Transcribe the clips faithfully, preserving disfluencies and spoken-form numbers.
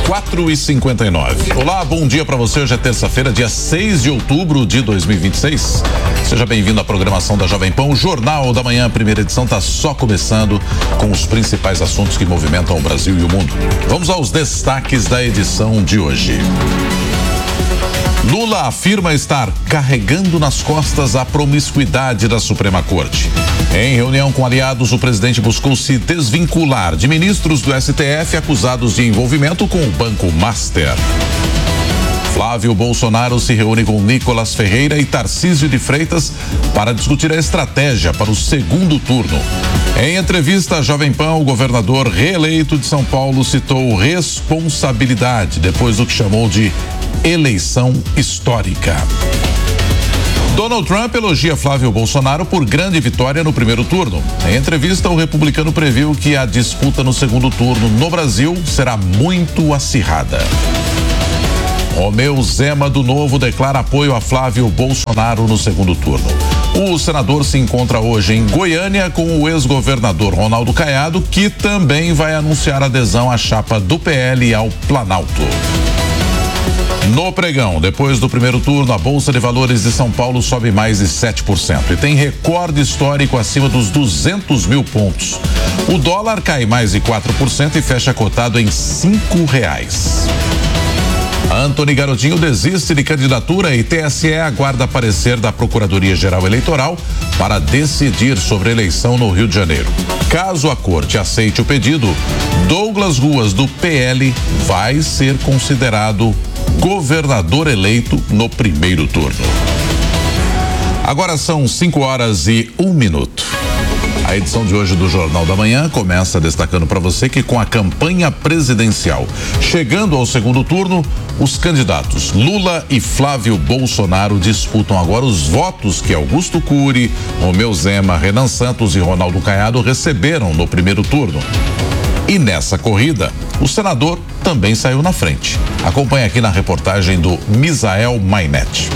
quatro e cinquenta e nove. Olá, bom dia para você. Hoje é terça-feira, dia seis de outubro de dois mil e vinte e seis. Seja bem-vindo à programação da Jovem Pan. O Jornal da Manhã, primeira edição, está só começando com os principais assuntos que movimentam o Brasil e o mundo. Vamos aos destaques da edição de hoje. Lula afirma estar carregando nas costas a promiscuidade da Suprema Corte. Em reunião com aliados, o presidente buscou se desvincular de ministros do S T F acusados de envolvimento com o Banco Master. Flávio Bolsonaro se reúne com Nicolas Ferreira e Tarcísio de Freitas para discutir a estratégia para o segundo turno. Em entrevista à Jovem Pan, o governador reeleito de São Paulo citou responsabilidade depois do que chamou de eleição histórica. Donald Trump elogia Flávio Bolsonaro por grande vitória no primeiro turno. Em entrevista, o republicano previu que a disputa no segundo turno no Brasil será muito acirrada. Romeu Zema do Novo declara apoio a Flávio Bolsonaro no segundo turno. O senador se encontra hoje em Goiânia com o ex-governador Ronaldo Caiado, que também vai anunciar adesão à chapa do P L ao Planalto. No pregão, depois do primeiro turno, a Bolsa de Valores de São Paulo sobe mais de sete por cento e tem recorde histórico acima dos duzentos mil pontos. O dólar cai mais de quatro por cento e fecha cotado em cinco reais. Antony Garotinho desiste de candidatura e T S E aguarda parecer da Procuradoria-Geral Eleitoral para decidir sobre a eleição no Rio de Janeiro. Caso a corte aceite o pedido, Douglas Ruas, do P L, vai ser considerado governador eleito no primeiro turno. Agora são cinco horas e um minuto. A edição de hoje do Jornal da Manhã começa destacando para você que com a campanha presidencial chegando ao segundo turno, os candidatos Lula e Flávio Bolsonaro disputam agora os votos que Augusto Cury, Romeu Zema, Renan Santos e Ronaldo Caiado receberam no primeiro turno. E nessa corrida, o senador também saiu na frente. Acompanhe aqui na reportagem do Misael Mainetti.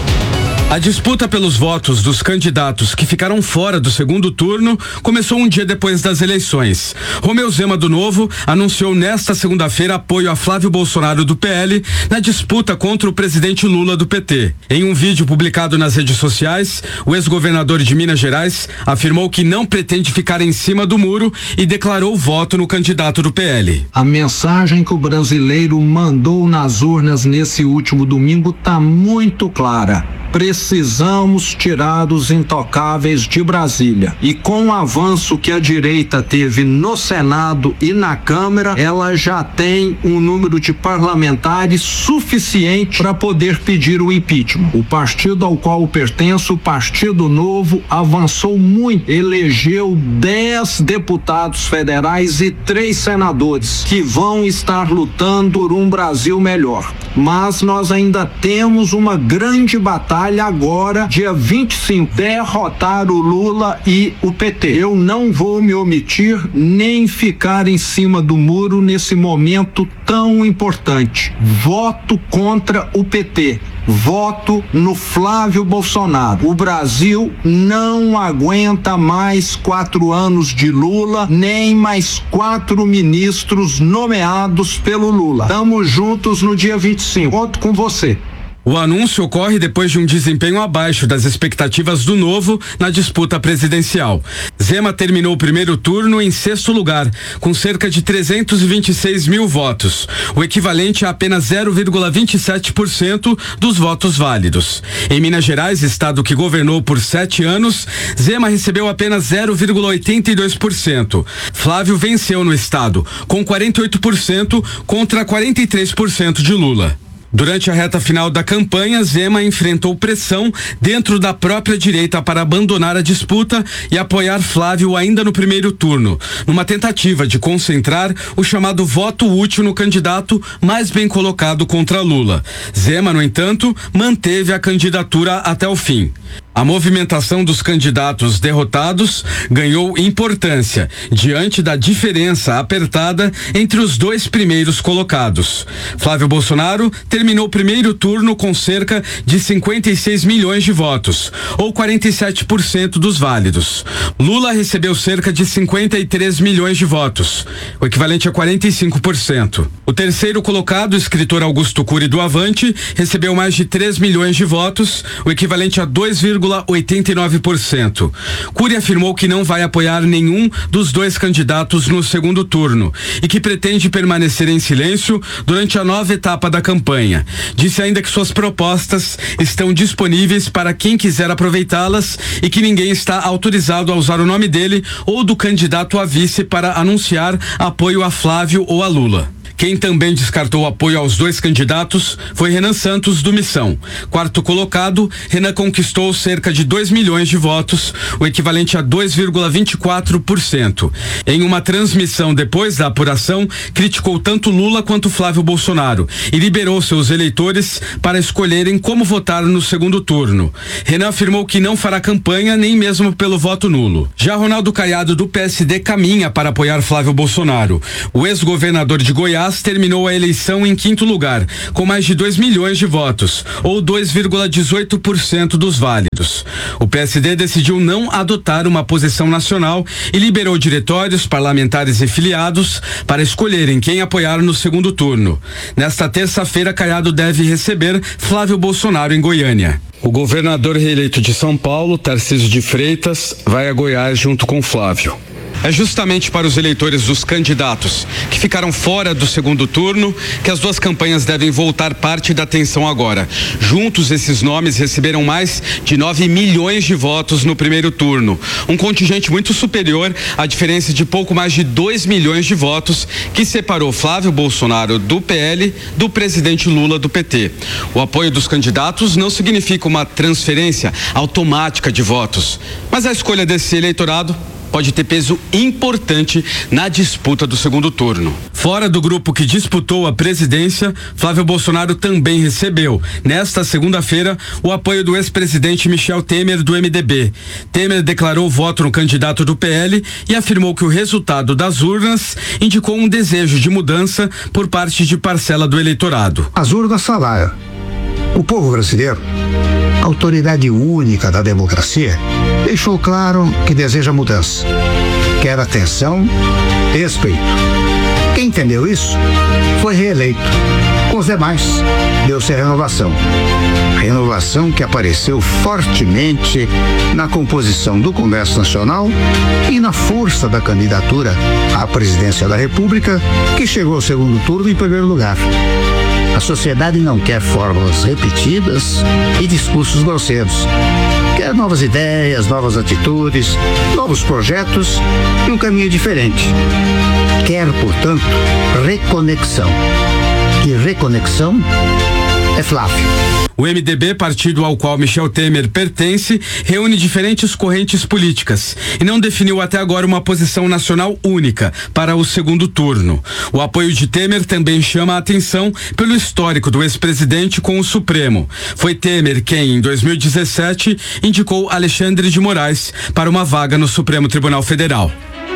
A disputa pelos votos dos candidatos que ficaram fora do segundo turno começou um dia depois das eleições. Romeu Zema do Novo anunciou nesta segunda-feira apoio a Flávio Bolsonaro do P L na disputa contra o presidente Lula do P T. Em um vídeo publicado nas redes sociais, o ex-governador de Minas Gerais afirmou que não pretende ficar em cima do muro e declarou voto no candidato do P L. A mensagem que o brasileiro mandou nas urnas nesse último domingo está muito clara. Precisamos tirar os intocáveis de Brasília. E com o avanço que a direita teve no Senado e na Câmara, ela já tem um número de parlamentares suficiente para poder pedir o impeachment. O partido ao qual eu pertenço, o Partido Novo, avançou muito. Elegeu dez deputados federais e três senadores que vão estar lutando por um Brasil melhor. Mas nós ainda temos uma grande batalha agora, dia vinte e cinco, derrotar o Lula e o P T. Eu não vou me omitir nem ficar em cima do muro nesse momento tão importante. Voto contra o P T. Voto no Flávio Bolsonaro. O Brasil não aguenta mais quatro anos de Lula, nem mais quatro ministros nomeados pelo Lula. Estamos juntos no dia vinte e cinco. Conto com você. O anúncio ocorre depois de um desempenho abaixo das expectativas do Novo na disputa presidencial. Zema terminou o primeiro turno em sexto lugar, com cerca de trezentos e vinte e seis mil votos, o equivalente a apenas zero vírgula vinte e sete por cento dos votos válidos. Em Minas Gerais, estado que governou por sete anos, Zema recebeu apenas zero vírgula oitenta e dois por cento. Flávio venceu no estado, com quarenta e oito por cento contra quarenta e três por cento de Lula. Durante a reta final da campanha, Zema enfrentou pressão dentro da própria direita para abandonar a disputa e apoiar Flávio ainda no primeiro turno, numa tentativa de concentrar o chamado voto útil no candidato mais bem colocado contra Lula. Zema, no entanto, manteve a candidatura até o fim. A movimentação dos candidatos derrotados ganhou importância diante da diferença apertada entre os dois primeiros colocados. Flávio Bolsonaro terminou o primeiro turno com cerca de cinquenta e seis milhões de votos, ou quarenta e sete por cento dos válidos. Lula recebeu cerca de cinquenta e três milhões de votos, o equivalente a quarenta e cinco por cento. O terceiro colocado, o escritor Augusto Cury do Avante, recebeu mais de três milhões de votos, o equivalente a dois vírgula oitenta e nove por cento. Cury afirmou que não vai apoiar nenhum dos dois candidatos no segundo turno e que pretende permanecer em silêncio durante a nova etapa da campanha. Disse ainda que suas propostas estão disponíveis para quem quiser aproveitá-las e que ninguém está autorizado a usar o nome dele ou do candidato a vice para anunciar apoio a Flávio ou a Lula. Quem também descartou apoio aos dois candidatos foi Renan Santos, do Missão. Quarto colocado, Renan conquistou cerca de dois milhões de votos, o equivalente a dois vírgula vinte e quatro por cento. Em uma transmissão depois da apuração, criticou tanto Lula quanto Flávio Bolsonaro e liberou seus eleitores para escolherem como votar no segundo turno. Renan afirmou que não fará campanha nem mesmo pelo voto nulo. Já Ronaldo Caiado, do P S D, caminha para apoiar Flávio Bolsonaro. O ex-governador de Goiás terminou a eleição em quinto lugar, com mais de dois milhões de votos, ou dois vírgula dezoito por cento dos válidos. O P S D decidiu não adotar uma posição nacional e liberou diretórios, parlamentares e filiados para escolherem quem apoiar no segundo turno. Nesta terça-feira, Caiado deve receber Flávio Bolsonaro em Goiânia. O governador reeleito de São Paulo, Tarcísio de Freitas, vai a Goiás junto com Flávio. É justamente para os eleitores dos candidatos que ficaram fora do segundo turno que as duas campanhas devem voltar parte da atenção agora. Juntos, esses nomes receberam mais de nove milhões de votos no primeiro turno, um contingente muito superior à diferença de pouco mais de dois milhões de votos que separou Flávio Bolsonaro do P L do presidente Lula do P T. O apoio dos candidatos não significa uma transferência automática de votos, mas a escolha desse eleitorado pode ter peso importante na disputa do segundo turno. Fora do grupo que disputou a presidência, Flávio Bolsonaro também recebeu, nesta segunda-feira, o apoio do ex-presidente Michel Temer, do M D B. Temer declarou voto no candidato do P L e afirmou que o resultado das urnas indicou um desejo de mudança por parte de parcela do eleitorado. As urnas falaram. O povo brasileiro, autoridade única da democracia, deixou claro que deseja mudança, quer atenção e respeito. Quem entendeu isso foi reeleito. Com os demais, deu-se a renovação. Renovação que apareceu fortemente na composição do Congresso Nacional e na força da candidatura à presidência da República, que chegou ao segundo turno em primeiro lugar. A sociedade não quer fórmulas repetidas e discursos grosseiros. Quer novas ideias, novas atitudes, novos projetos e um caminho diferente. Quer, portanto, reconexão. E reconexão é Flávio. O M D B, partido ao qual Michel Temer pertence, reúne diferentes correntes políticas e não definiu até agora uma posição nacional única para o segundo turno. O apoio de Temer também chama a atenção pelo histórico do ex-presidente com o Supremo. Foi Temer quem, em dois mil e dezessete, indicou Alexandre de Moraes para uma vaga no Supremo Tribunal Federal.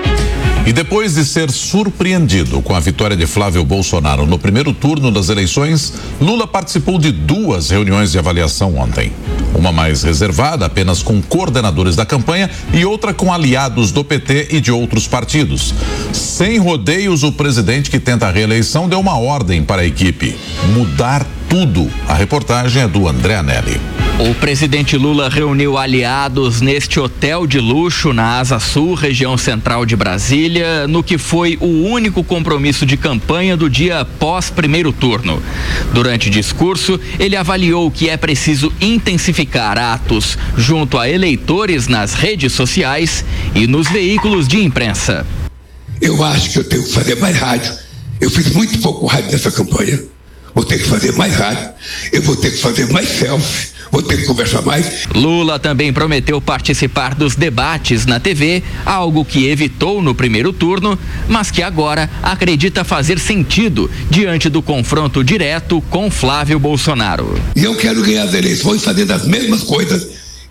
E depois de ser surpreendido com a vitória de Flávio Bolsonaro no primeiro turno das eleições, Lula participou de duas reuniões de avaliação ontem. Uma mais reservada, apenas com coordenadores da campanha, e outra com aliados do P T e de outros partidos. Sem rodeios, o presidente que tenta a reeleição deu uma ordem para a equipe: mudar tudo. A reportagem é do André Anelli. O presidente Lula reuniu aliados neste hotel de luxo na Asa Sul, região central de Brasília, no que foi o único compromisso de campanha do dia pós primeiro turno. Durante o discurso, ele avaliou que é preciso intensificar atos junto a eleitores nas redes sociais e nos veículos de imprensa. Eu acho que eu tenho que fazer mais rádio. Eu fiz muito pouco rádio nessa campanha. Vou ter que fazer mais rádio. Eu vou ter que fazer mais selfie. Vou ter que conversar mais. Lula também prometeu participar dos debates na T V, algo que evitou no primeiro turno, mas que agora acredita fazer sentido diante do confronto direto com Flávio Bolsonaro. E eu quero ganhar as eleições fazendo as mesmas coisas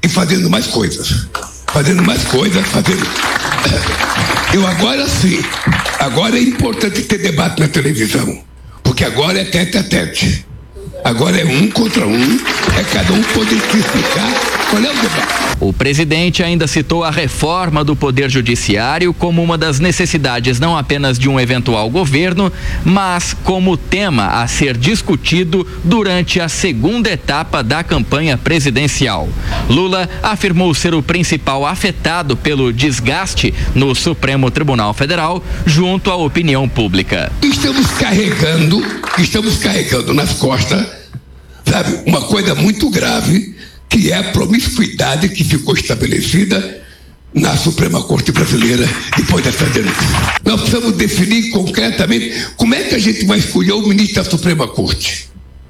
e fazendo mais coisas. Fazendo mais coisas, fazendo. Eu agora sim, agora é importante ter debate na televisão, porque agora é tete a tete. Agora é um contra um, é cada um poder explicar qual é o debate. O presidente ainda citou a reforma do Poder Judiciário como uma das necessidades não apenas de um eventual governo, mas como tema a ser discutido durante a segunda etapa da campanha presidencial. Lula afirmou ser o principal afetado pelo desgaste no Supremo Tribunal Federal junto à opinião pública. Estamos carregando, estamos carregando nas costas, sabe, uma coisa muito grave, que é a promiscuidade que ficou estabelecida na Suprema Corte Brasileira depois dessa denúncia. Nós precisamos definir concretamente como é que a gente vai escolher o ministro da Suprema Corte.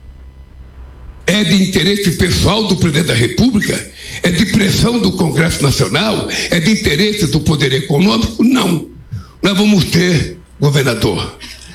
É de interesse pessoal do presidente da República? É de pressão do Congresso Nacional? É de interesse do poder econômico? Não. Nós vamos ter, governador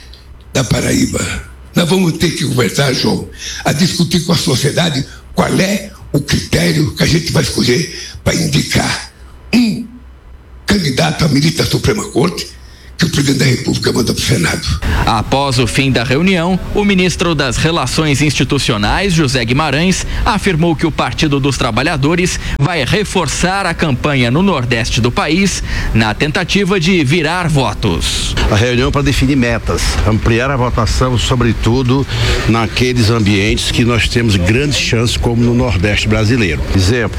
da Paraíba, nós vamos ter que conversar, João, a discutir com a sociedade qual é o critério que a gente vai escolher para indicar um candidato a ministro da Suprema Corte que o presidente da República manda para o Senado. Após o fim da reunião, o ministro das Relações Institucionais, José Guimarães, afirmou que o Partido dos Trabalhadores vai reforçar a campanha no Nordeste do país na tentativa de virar votos. A reunião para definir metas, ampliar a votação, sobretudo naqueles ambientes que nós temos grandes chances, como no Nordeste brasileiro. Exemplo,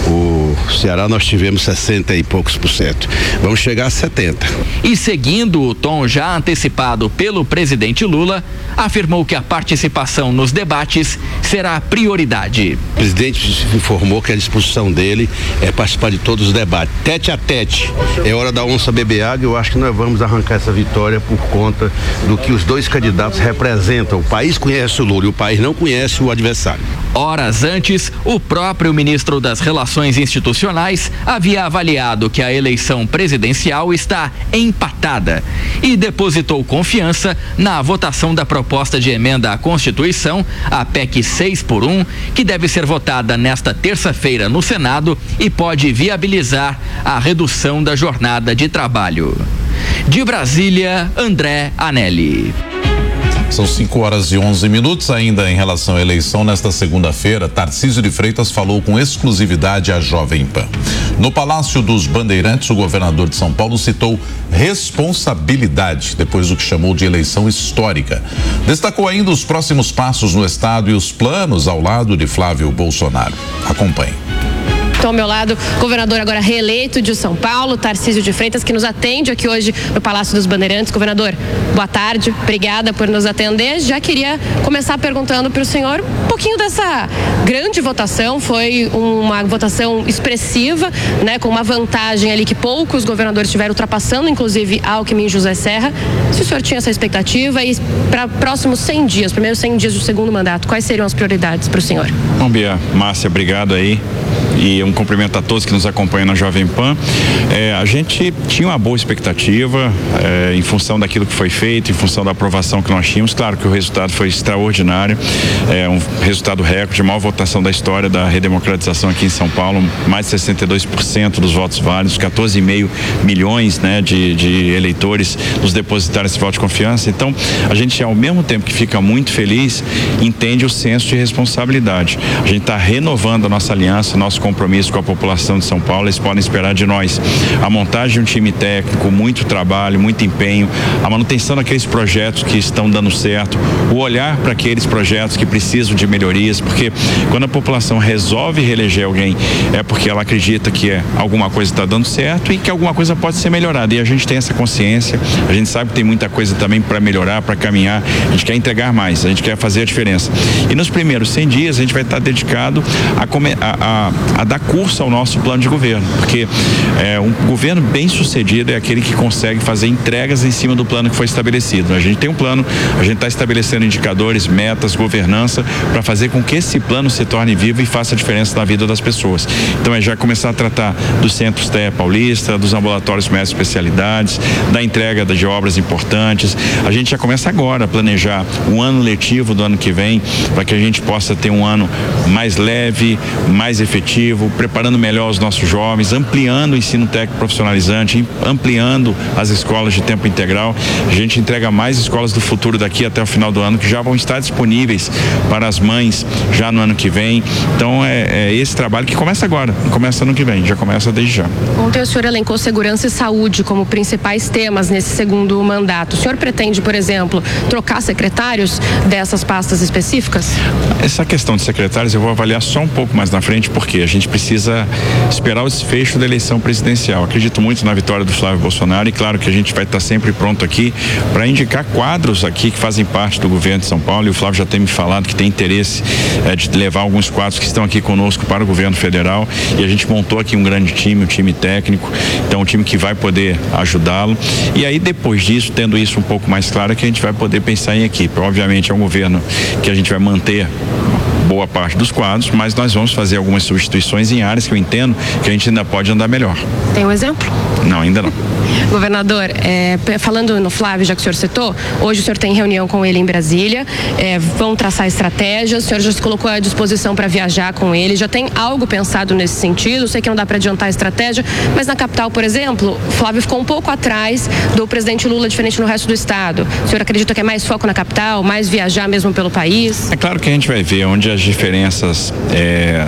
o Ceará nós tivemos sessenta e poucos por cento. Vamos chegar a setenta. E seguindo o tom já antecipado pelo presidente Lula, afirmou que a participação nos debates será prioridade. O presidente informou que a disposição dele é participar de todos os debates. Tete a tete. É hora da onça beber água. Eu acho que nós vamos arrancar essa vitória por conta do que os dois candidatos representam. O país conhece o Lula e o país não conhece o adversário. Horas antes, o próprio ministro das Relações Institucionais havia avaliado que a eleição presidencial está empatada e depositou confiança na votação da proposta de emenda à Constituição, a P E C seis por um, que deve ser votada nesta terça-feira no Senado e pode viabilizar a redução da jornada de trabalho. De Brasília, André Anelli. São cinco horas e onze minutos. Ainda em relação à eleição, nesta segunda-feira, Tarcísio de Freitas falou com exclusividade à Jovem Pan. No Palácio dos Bandeirantes, o governador de São Paulo citou responsabilidade depois do que chamou de eleição histórica. Destacou ainda os próximos passos no estado e os planos ao lado de Flávio Bolsonaro. Acompanhe. Estou ao meu lado, governador agora reeleito de São Paulo, Tarcísio de Freitas, que nos atende aqui hoje no Palácio dos Bandeirantes. Governador, boa tarde, obrigada por nos atender. Já queria começar perguntando para o senhor um pouquinho dessa grande votação. Foi uma votação expressiva, né, com uma vantagem ali que poucos governadores tiveram, ultrapassando inclusive Alckmin e José Serra. Se o senhor tinha essa expectativa e para próximos cem dias, primeiros cem dias do segundo mandato, quais seriam as prioridades para o senhor? Bom, Bia, Márcia, obrigado aí. E um cumprimento a todos que nos acompanham na Jovem Pan. É, a gente tinha uma boa expectativa é, em função daquilo que foi feito, em função da aprovação que nós tínhamos. Claro que o resultado foi extraordinário, é um resultado recorde, maior votação da história da redemocratização aqui em São Paulo, mais de sessenta e dois por cento dos votos válidos, quatorze vírgula cinco milhões, né, de, de eleitores nos depositaram esse voto de confiança. Então, a gente, ao mesmo tempo que fica muito feliz, entende o senso de responsabilidade. A gente está renovando a nossa aliança, nosso compromisso com a população de São Paulo. Eles podem esperar de nós a montagem de um time técnico, muito trabalho, muito empenho, a manutenção daqueles projetos que estão dando certo, o olhar para aqueles projetos que precisam de melhorias, porque quando a população resolve reeleger alguém é porque ela acredita que é, alguma coisa está dando certo e que alguma coisa pode ser melhorada, e a gente tem essa consciência. A gente sabe que tem muita coisa também para melhorar, para caminhar. A gente quer entregar mais, a gente quer fazer a diferença, e nos primeiros cem dias a gente vai estar dedicado a, a, a, a dar curso ao nosso plano de governo, porque é, um governo bem sucedido é aquele que consegue fazer entregas em cima do plano que foi estabelecido. A gente tem um plano, a gente está estabelecendo estabelecendo indicadores, metas, governança, para fazer com que esse plano se torne vivo e faça diferença na vida das pessoas. Então é já começar a tratar dos centros T E Paulista, dos ambulatórios médicos especialidades, da entrega de obras importantes. A gente já começa agora a planejar o ano letivo do ano que vem, para que a gente possa ter um ano mais leve, mais efetivo, preparando melhor os nossos jovens, ampliando o ensino técnico profissionalizante, ampliando as escolas de tempo integral. A gente entrega mais escolas do futuro daqui até o final do ano, que já vão estar disponíveis para as mães já no ano que vem. Então é, é esse trabalho que começa agora, não começa ano que vem, já começa desde já. Ontem o senhor elencou segurança e saúde como principais temas nesse segundo mandato. O senhor pretende, por exemplo, trocar secretários dessas pastas específicas? Essa questão de secretários eu vou avaliar só um pouco mais na frente, porque a gente precisa esperar o desfecho da eleição presidencial. Acredito muito na vitória do Flávio Bolsonaro e claro que a gente vai estar sempre pronto aqui para indicar quadros aqui que fazem parte do governo de São Paulo, e o Flávio já tem me falado que tem interesse é, de levar alguns quadros que estão aqui conosco para o governo federal, e a gente montou aqui um grande time, um time técnico, então um time que vai poder ajudá-lo, e aí depois disso, tendo isso um pouco mais claro, é que a gente vai poder pensar em equipe. Obviamente é um governo que a gente vai manter boa parte dos quadros, mas nós vamos fazer algumas substituições em áreas que eu entendo que a gente ainda pode andar melhor. Tem um exemplo? Não, ainda não. Governador, é, falando no Flávio, já que o senhor citou, hoje o senhor tem reunião com ele em Brasília, é, vão traçar estratégias, o senhor já se colocou à disposição para viajar com ele, já tem algo pensado nesse sentido? Sei que não dá para adiantar a estratégia, mas na capital, por exemplo, o Flávio ficou um pouco atrás do presidente Lula, diferente no resto do estado. O senhor acredita que é mais foco na capital, mais viajar mesmo pelo país? É claro que a gente vai ver onde as diferenças é,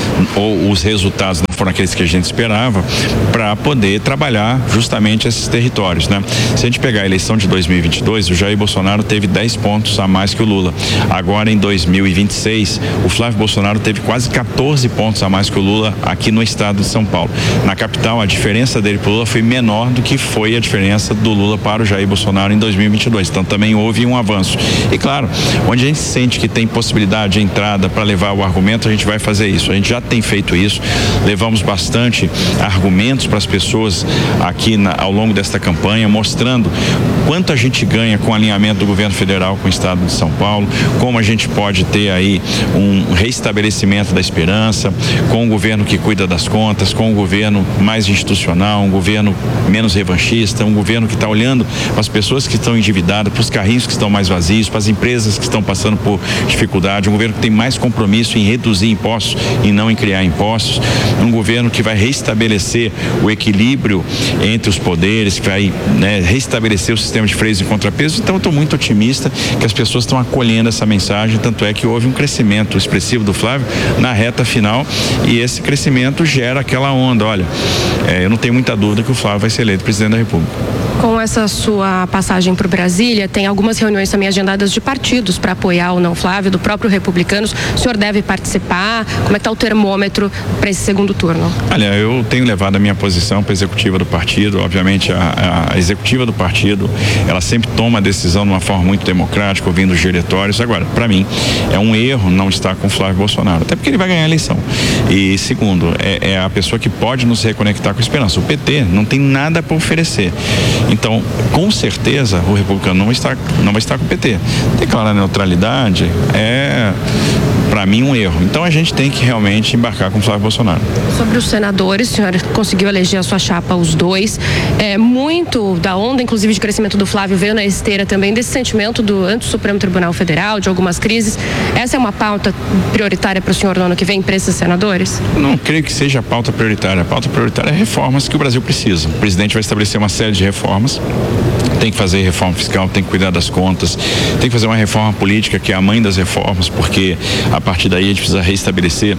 ou os resultados não foram aqueles que a gente esperava, para poder trabalhar justamente esses territórios, né? Se a gente pegar a eleição de dois mil e vinte e dois, o Jair Bolsonaro teve dez pontos a mais que o Lula. Agora em dois mil e vinte e seis, o Flávio Bolsonaro teve quase quatorze pontos a mais que o Lula aqui no estado de São Paulo. Na capital, a diferença dele para o Lula foi menor do que foi a diferença do Lula para o Jair Bolsonaro em dois mil e vinte e dois. Então também houve um avanço. E claro, onde a gente sente que tem possibilidade de entrada para levar o argumento, a gente vai fazer isso. A gente já tem feito isso, levamos bastante argumentos para as pessoas aqui na, ao longo desta campanha, mostrando quanto a gente ganha com o alinhamento do governo federal com o estado de São Paulo, como a gente pode ter aí um reestabelecimento da esperança, com um governo que cuida das contas, com um governo mais institucional, um governo menos revanchista, um governo que está olhando para as pessoas que estão endividadas, para os carrinhos que estão mais vazios, para as empresas que estão passando por dificuldade, um governo que tem mais compromisso em reduzir impostos e não em criar impostos, um governo que vai restabelecer o equilíbrio entre os poderes, que vai, né, restabelecer o sistema de freios e contrapesos. Então eu estou muito otimista que as pessoas estão acolhendo essa mensagem, tanto é que houve um crescimento expressivo do Flávio na reta final, e esse crescimento gera aquela onda, olha, é, eu não tenho muita dúvida que o Flávio vai ser eleito presidente da República. Com essa sua passagem para Brasília, tem algumas reuniões também agendadas de partidos para apoiar o não Flávio, do próprio Republicanos. O senhor deve participar? Como é que está o termômetro para esse segundo turno? Olha, eu tenho levado a minha posição para a executiva do partido. Obviamente, a, a executiva do partido, ela sempre toma a decisão de uma forma muito democrática, ouvindo os diretórios. Agora, para mim, é um erro não estar com o Flávio Bolsonaro, até porque ele vai ganhar a eleição. E segundo, é, é a pessoa que pode nos reconectar com a esperança. O P T não tem nada para oferecer. Então, com certeza, o republicano não vai estar, não vai estar com o P T. Declarar neutralidade é, para mim, um erro. Então, a gente tem que realmente embarcar com o Flávio Bolsonaro. Sobre os senadores, o senhor conseguiu eleger a sua chapa, os dois. É, muito da onda, inclusive, de crescimento do Flávio veio na esteira também desse sentimento do ante o Supremo Tribunal Federal, de algumas crises. Essa é uma pauta prioritária para o senhor no ano que vem, para esses senadores? Não creio que seja a pauta prioritária. A pauta prioritária é reformas que o Brasil precisa. O presidente vai estabelecer uma série de reformas. Tem que fazer reforma fiscal, tem que cuidar das contas, tem que fazer uma reforma política que é a mãe das reformas, porque a partir daí a gente precisa restabelecer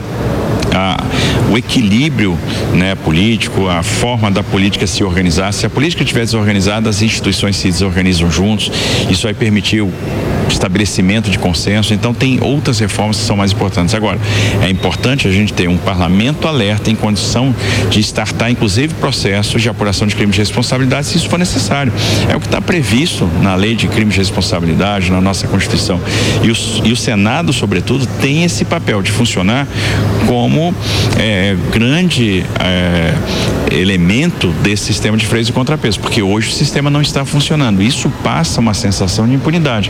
A, o equilíbrio, né, político, a forma da política se organizar. Se a política estiver desorganizada, as instituições se desorganizam juntos. Isso vai permitir o estabelecimento de consenso. Então tem outras reformas que são mais importantes. Agora, é importante a gente ter um parlamento alerta em condição de startar, inclusive, processos de apuração de crimes de responsabilidade, se isso for necessário. É o que está previsto na lei de crimes de responsabilidade, na nossa Constituição. E o, e o Senado, sobretudo, tem esse papel de funcionar como é, grande é, elemento desse sistema de freios e contrapesos, porque hoje o sistema não está funcionando. Isso passa uma sensação de impunidade.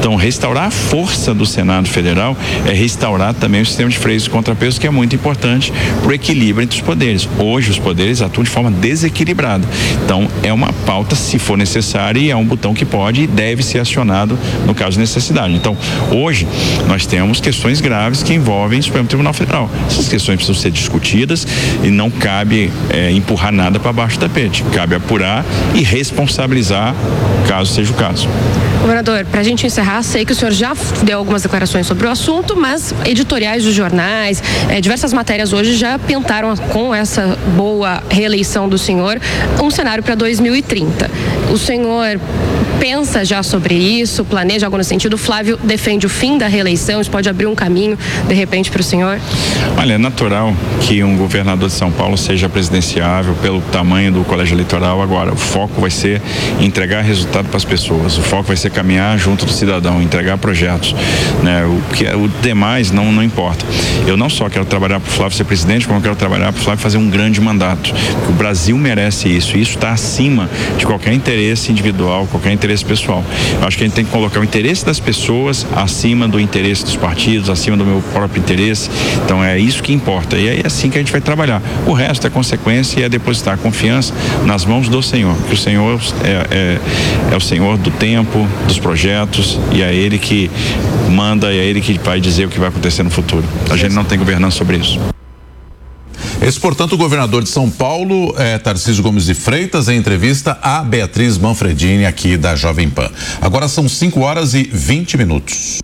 Então, restaurar a força do Senado Federal é restaurar também o sistema de freios e contrapesos, que é muito importante para o equilíbrio entre os poderes. Hoje, os poderes atuam de forma desequilibrada. Então, é uma pauta, se for necessária, e é um botão que pode e deve ser acionado no caso de necessidade. Então, hoje, nós temos questões graves que envolvem o Supremo Tribunal Federal. Essas questões precisam ser discutidas e não cabe é, empurrar nada para baixo do tapete. Cabe apurar e responsabilizar, caso seja o caso. Governador, para a gente encerrar, sei que o senhor já deu algumas declarações sobre o assunto, mas editoriais dos jornais, eh, diversas matérias hoje já pintaram, com essa boa reeleição do senhor, um cenário para dois mil e trinta. O senhor pensa já sobre isso, planeja algo no sentido? O Flávio defende o fim da reeleição, isso pode abrir um caminho, de repente, para o senhor? Olha, é natural que um governador de São Paulo seja presidenciável pelo tamanho do colégio eleitoral. Agora, o foco vai ser entregar resultado para as pessoas, o foco vai ser caminhar junto do cidadão, entregar projetos, né? O que o demais não não importa. Eu não só quero trabalhar para o Flávio ser presidente, como eu quero trabalhar para o Flávio fazer um grande mandato. O Brasil merece isso. Isso está acima de qualquer interesse individual, qualquer interesse pessoal. Eu acho que a gente tem que colocar o interesse das pessoas acima do interesse dos partidos, acima do meu próprio interesse. Então é isso que importa. E é assim que a gente vai trabalhar. O resto é consequência e é depositar confiança nas mãos do Senhor. Que o Senhor é, é, é o Senhor do tempo, dos projetos, e é Ele que manda, e é Ele que vai dizer o que vai acontecer no futuro. A gente não tem governança sobre isso. Esse, portanto, o governador de São Paulo, é, Tarcísio Gomes de Freitas, em entrevista a Beatriz Manfredini, aqui da Jovem Pan. Agora são cinco horas e vinte minutos.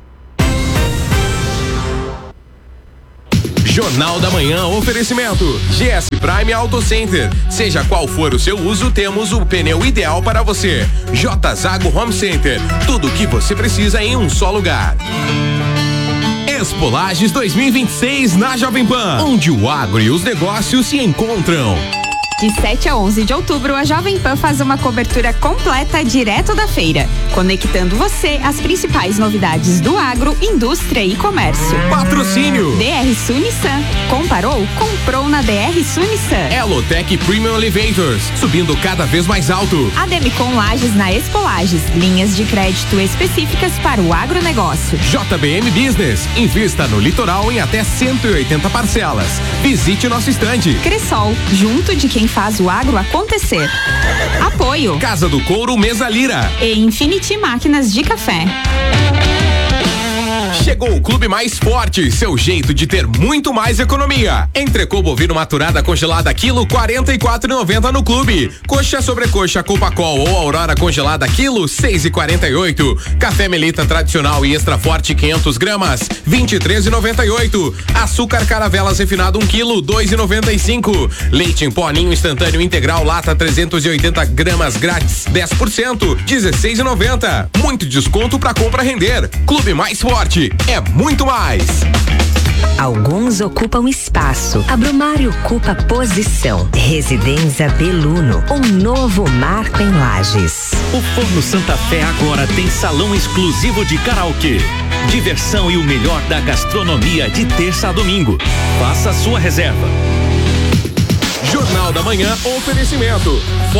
Jornal da Manhã, oferecimento G S Prime Auto Center. Seja qual for o seu uso, temos o pneu ideal para você. J Zago Home Center, tudo o que você precisa em um só lugar. Expo Lages dois mil e vinte e seis na Jovem Pan, onde o agro e os negócios se encontram. De sete a onze de outubro, a Jovem Pan faz uma cobertura completa direto da feira, conectando você às principais novidades do agro, indústria e comércio. Patrocínio D R Sul Nissan. Comparou? Comprou na D R Sul Nissan. Elotec Premium Elevators, subindo cada vez mais alto. Ademicon Lages na Expo Lages, linhas de crédito específicas para o agronegócio. J B M Business, invista no litoral em até cento e oitenta parcelas. Visite nosso estande. Cressol, junto de quem faz o agro acontecer. Apoio Casa do Couro Mesa Lira e Infinity Máquinas de Café. Chegou o Clube Mais Forte, seu jeito de ter muito mais economia. Entrecô bovino maturada congelada quilo quarenta e quatro e noventa no Clube. Coxa sobrecoxa Copacol ou Aurora congelada quilo seis e quarenta e oito. Café Melita tradicional e extra forte quinhentos gramas vinte e três e noventa e oito. Açúcar Caravelas refinado um quilo dois e noventa e cinco. Leite em pó Ninho instantâneo integral lata trezentos e oitenta gramas grátis dez por cento dezesseis e noventa. Muito desconto para compra render. Clube Mais Forte é muito mais. Alguns ocupam espaço, a Brumário ocupa posição. Residência Beluno, um novo marco em Lages. O Forno Santa Fé agora tem salão exclusivo de karaokê. Diversão e o melhor da gastronomia de terça a domingo. Faça a sua reserva. Jornal da Manhã, oferecimento